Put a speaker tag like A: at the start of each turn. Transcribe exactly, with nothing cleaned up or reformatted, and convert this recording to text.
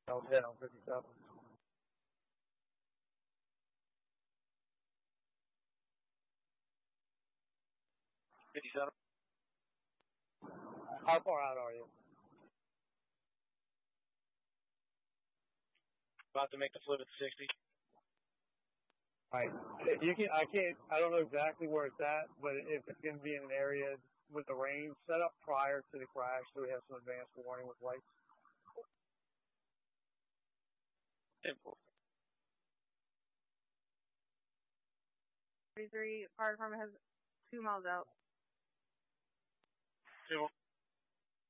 A: I was hit on fifty-seven. fifty-seven. How far out are you? About to make the flip at sixty. All right. You can. I can't. I don't know exactly where it's at, but if it's going to be in an area with the range set up prior to the crash, so we have some advance warning with lights. Simple.
B: thirty-three, fire department has two miles out.
A: Two.